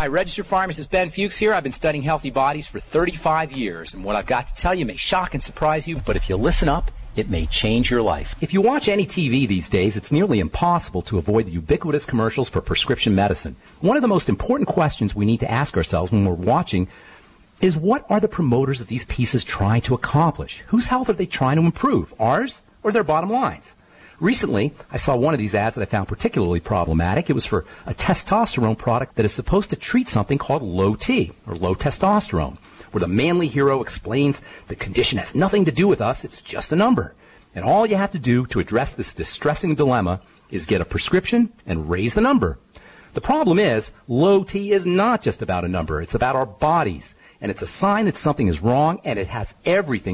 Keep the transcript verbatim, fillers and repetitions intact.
Hi, registered pharmacist Ben Fuchs here. I've been studying healthy bodies for thirty-five years, and what I've got to tell you may shock and surprise you, but if you listen up, it may change your life. If you watch any T V these days, it's nearly impossible to avoid the ubiquitous commercials for prescription medicine. One of the most important questions we need to ask ourselves when we're watching is, what are the promoters of these pieces trying to accomplish? Whose health are they trying to improve, ours or their bottom lines? Recently, I saw one of these ads that I found particularly problematic. It was for a testosterone product that is supposed to treat something called low T, or low testosterone, where the manly hero explains the condition has nothing to do with us, it's just a number. And all you have to do to address this distressing dilemma is get a prescription and raise the number. The problem is, low T is not just about a number, it's about our bodies. And it's a sign that something is wrong, and it has everything